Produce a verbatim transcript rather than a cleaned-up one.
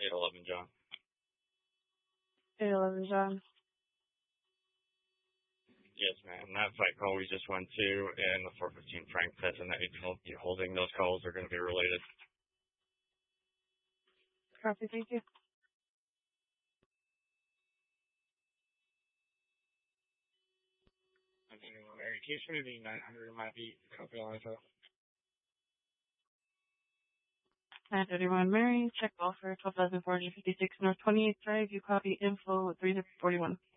eight eleven John. eight eleven John. Yes, ma'am. That fight call we just went to, and the four fifteen Frank Peasant that you're holding, those calls are going to be related. Copy, thank you. Mary, case for the nine hundred might be copy on info. nine thirty-one Mary, check call for twelve thousand four hundred fifty-six North twenty-eighth Drive. You copy info three four one.